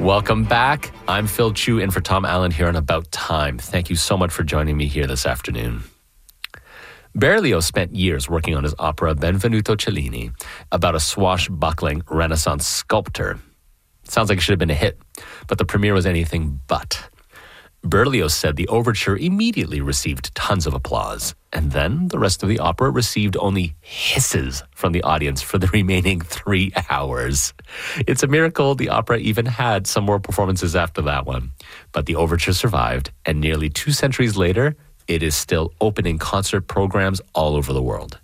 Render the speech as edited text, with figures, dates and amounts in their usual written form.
Welcome back. I'm Phil Chu in for Tom Allen here on About Time. Thank you so much for joining me here this afternoon. Berlioz spent years working on his opera Benvenuto Cellini about a swashbuckling Renaissance sculptor. Sounds like it should have been a hit, but the premiere was anything but. Berlioz said the overture immediately received tons of applause, and then the rest of the opera received only hisses from the audience for the remaining 3 hours. It's a miracle the opera even had some more performances after that one. But the overture survived, and nearly 2 centuries later, it is still opening concert programs all over the world.